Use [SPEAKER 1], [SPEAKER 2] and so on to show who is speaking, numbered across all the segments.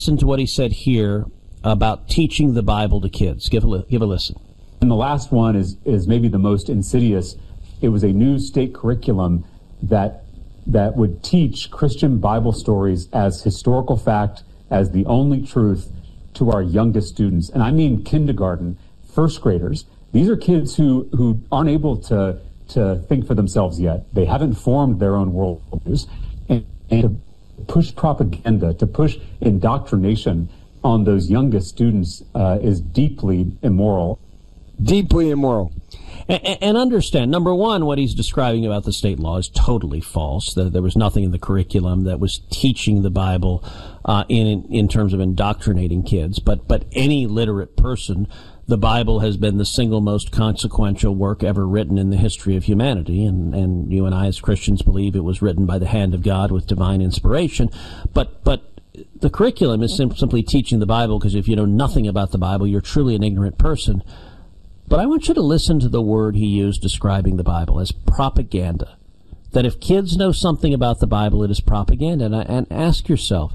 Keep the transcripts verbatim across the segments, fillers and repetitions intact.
[SPEAKER 1] Listen to what he said here about teaching the Bible to kids. Give a, li- give a listen.
[SPEAKER 2] And the last one is, is maybe the most insidious. It was a new state curriculum that that would teach Christian Bible stories as historical fact, as the only truth to our youngest students. And I mean kindergarten, first graders. These are kids who, who aren't able to, to think for themselves yet. They haven't formed their own worldviews. And, and to push propaganda, to push indoctrination on those youngest students uh, is deeply immoral.
[SPEAKER 3] Deeply immoral.
[SPEAKER 1] And, and understand, number one, what he's describing about the state law is totally false. There was nothing in the curriculum that was teaching the Bible uh, in in terms of indoctrinating kids. But but any literate person, the Bible has been the single most consequential work ever written in the history of humanity. And, and you and I as Christians believe it was written by the hand of God with divine inspiration. But but the curriculum is sim- simply teaching the Bible, because if you know nothing about the Bible, you're truly an ignorant person. But I want you to listen to the word he used describing the Bible as propaganda. That if kids know something about the Bible, it is propaganda. And, and ask yourself,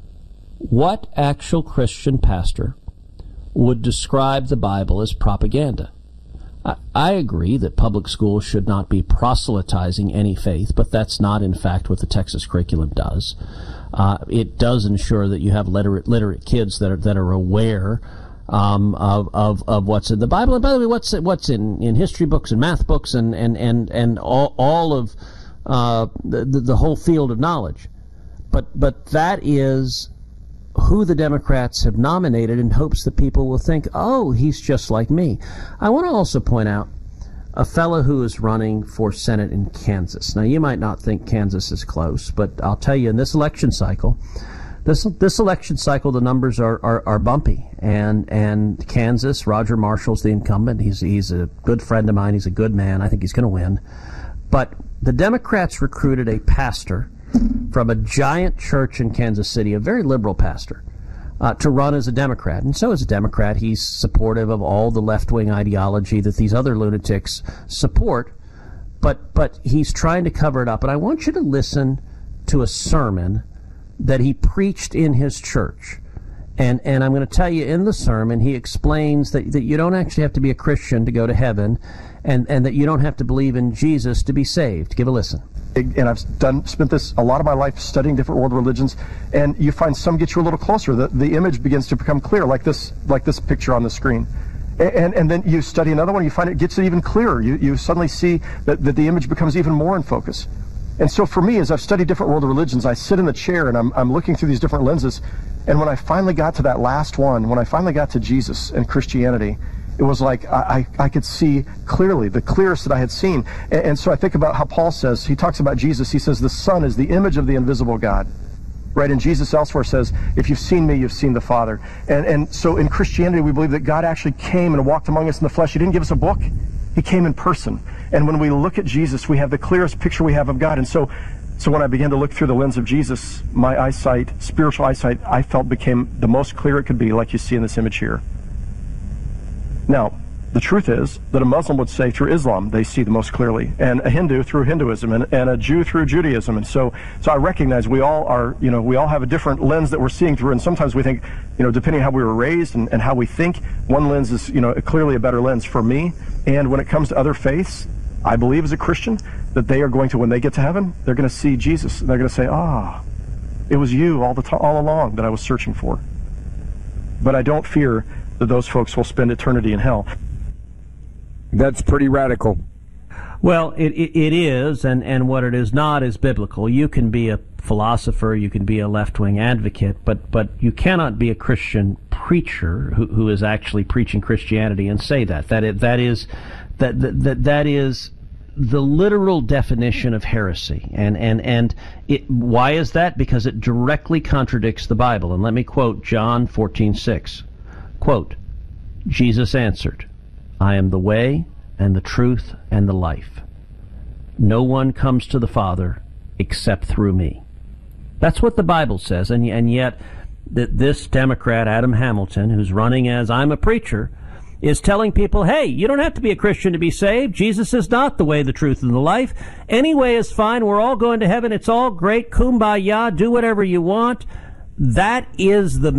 [SPEAKER 1] what actual Christian pastor would describe the Bible as propaganda? I, I agree that public schools should not be proselytizing any faith, but that's not, in fact, what the Texas curriculum does. Uh, it does ensure that you have literate, literate kids that are that are aware Um, of, of, of what's in the Bible. And by the way, what's what's in, in history books and math books and, and, and, and all, all of uh, the, the whole field of knowledge. But but that is who the Democrats have nominated in hopes that people will think, oh, he's just like me. I want to also point out a fellow who is running for Senate in Kansas. Now, you might not think Kansas is close, but I'll tell you, in this election cycle, This this election cycle, the numbers are, are, are bumpy, and and Kansas, Roger Marshall's the incumbent. He's he's a good friend of mine. He's a good man. I think he's going to win. But the Democrats recruited a pastor from a giant church in Kansas City, a very liberal pastor, uh, to run as a Democrat. And so as a Democrat, he's supportive of all the left-wing ideology that these other lunatics support. But but he's trying to cover it up. And I want you to listen to a sermon that he preached in his church. And and I'm going to tell you, in the sermon, he explains that, that you don't actually have to be a Christian to go to heaven, and, and that you don't have to believe in Jesus to be saved. Give a listen.
[SPEAKER 4] And I've done spent this a lot of my life studying different world religions, and you find some get you a little closer. The, the image begins to become clear, like this like this picture on the screen. And, and then you study another one, you find it gets it even clearer. You, you suddenly see that, that the image becomes even more in focus. And so for me, as I've studied different world religions, I sit in the chair and I'm, I'm looking through these different lenses. And when I finally got to that last one, when I finally got to Jesus and Christianity, it was like I, I, I could see clearly, the clearest that I had seen. And, and so I think about how Paul says, he talks about Jesus, he says the Son is the image of the invisible God. Right? And Jesus elsewhere says, if you've seen me, you've seen the Father. And, and so in Christianity, we believe that God actually came and walked among us in the flesh. He didn't give us a book. He came in person. And when we look at Jesus, we have the clearest picture we have of God. And so so when I began to look through the lens of Jesus, my eyesight, spiritual eyesight, I felt became the most clear it could be, like you see in this image here. Now, the truth is that a Muslim would say through Islam they see the most clearly, and a Hindu through Hinduism, and, and a Jew through Judaism. And so so I recognize we all are, you know, we all have a different lens that we're seeing through, and sometimes we think, you know, depending on how we were raised and, and how we think, one lens is, you know, clearly a better lens for me. And when it comes to other faiths, I believe as a Christian that they are going to, when they get to heaven, they're going to see Jesus, and they're going to say, ah, it was you all the t- all along that I was searching for. But I don't fear that those folks will spend eternity in hell.
[SPEAKER 3] That's pretty radical.
[SPEAKER 1] Well, it, it it is, and, and what it is not is biblical. You can be a philosopher, you can be a left-wing advocate, but, but you cannot be a Christian preacher who, who is actually preaching Christianity and say that. That it, that is that, that that is the literal definition of heresy. And and and it, why is that? Because it directly contradicts the Bible. And let me quote John fourteen six. Quote, Jesus answered, I am the way and the truth and the life. No one comes to the Father except through me. That's what the Bible says, and, and yet th- this Democrat, Adam Hamilton, who's running as I'm a preacher, is telling people, hey, you don't have to be a Christian to be saved. Jesus is not the way, the truth, and the life. Any way is fine. We're all going to heaven. It's all great. Kumbaya. Do whatever you want. that is the